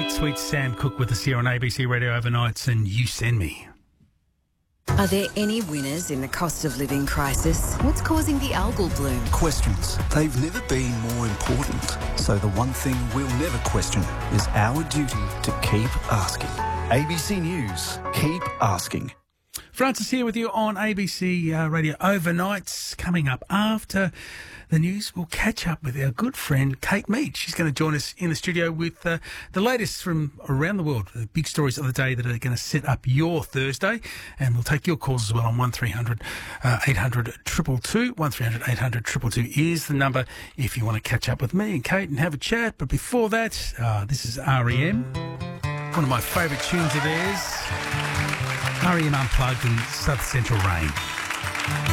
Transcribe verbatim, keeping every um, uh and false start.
Sweet, sweet Sam Cooke with us here on A B C Radio Overnights and You Send Me. Are there any winners in the cost of living crisis? What's causing the algal bloom? Questions. They've never been more important. So the one thing we'll never question is our duty to keep asking. A B C News. Keep asking. Francis here with you on A B C uh, Radio Overnights. Coming up after the news, we'll catch up with our good friend Kate Mead. She's going to join us in the studio with uh, the latest from around the world, the big stories of the day that are going to set up your Thursday. And we'll take your calls as well on one three hundred eight hundred two two two. one three hundred eight hundred two two two is the number if you want to catch up with me and Kate and have a chat. But before that, uh, this is R E M, one of my favourite tunes of theirs. R E M Unplugged and South Central Rain.